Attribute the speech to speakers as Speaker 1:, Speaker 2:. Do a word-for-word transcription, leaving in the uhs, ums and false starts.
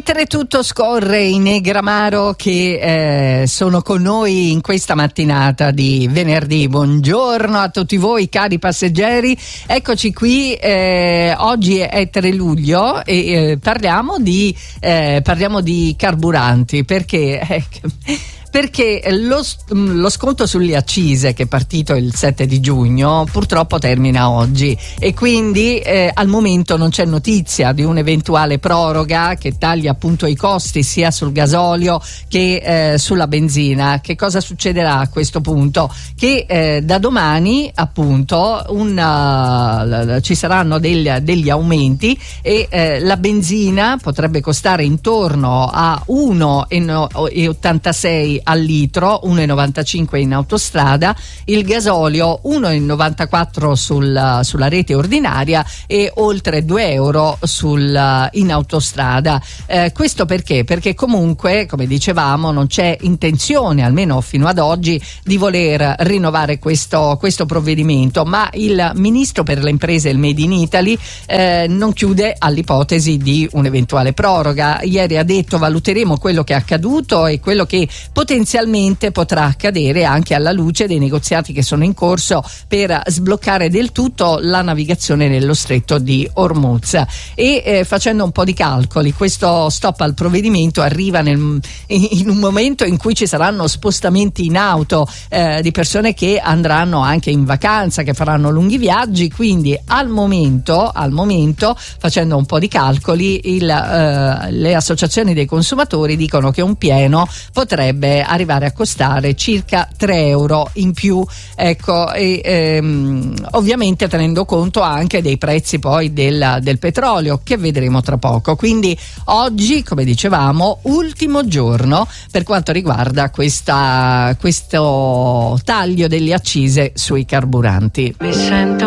Speaker 1: Mentre tutto scorre in Negramaro che eh, sono con noi in questa mattinata di venerdì, buongiorno a tutti voi cari passeggeri, eccoci qui, eh, oggi è tre luglio e eh, parliamo di eh, parliamo di carburanti perché eh, perché lo, lo sconto sulle accise che è partito il sette di giugno purtroppo termina oggi e quindi eh, al momento non c'è notizia di un'eventuale proroga che taglia appunto i costi sia sul gasolio che eh, sulla benzina. Che cosa succederà a questo punto? Che eh, da domani appunto una, ci saranno degli, degli aumenti e eh, la benzina potrebbe costare intorno a uno virgola ottantasei al litro, uno virgola novantacinque in autostrada, il gasolio uno virgola novantaquattro sul, sulla rete ordinaria e oltre due euro sul, in autostrada. Eh, questo perché? Perché comunque, come dicevamo, non c'è intenzione, almeno fino ad oggi, di voler rinnovare questo, questo provvedimento, ma il ministro per le imprese e il Made in Italy eh, non chiude all'ipotesi di un'eventuale proroga. Ieri ha detto valuteremo quello che è accaduto e quello che potenzialmente potrà accadere anche alla luce dei negoziati che sono in corso per sbloccare del tutto la navigazione nello stretto di Hormuz e eh, facendo un po' di calcoli, questo stop al provvedimento arriva nel, in un momento in cui ci saranno spostamenti in auto eh, di persone che andranno anche in vacanza, che faranno lunghi viaggi, quindi al momento, al momento facendo un po' di calcoli il, eh, le associazioni dei consumatori dicono che un pieno potrebbe arrivare a costare circa tre euro in più, ecco, e ehm, ovviamente tenendo conto anche dei prezzi poi del, del petrolio che vedremo tra poco. Quindi oggi, come dicevamo, ultimo giorno per quanto riguarda questa, questo taglio delle accise sui carburanti. Mi sento